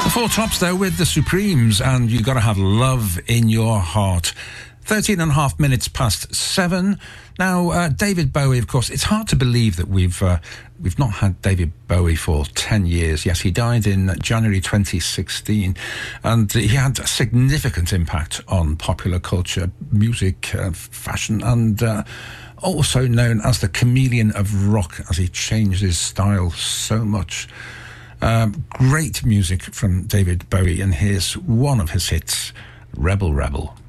Four Tops there with the Supremes, and you got to have love in your heart. 13 and a half minutes past 7. Now, David Bowie, of course, it's hard to believe that we've not had David Bowie for 10 years. Yes, he died in January 2016, and he had a significant impact on popular culture, music, fashion, and also known as the chameleon of rock, as he changed his style so much. Great music from David Bowie, and here's one of his hits, Rebel Rebel.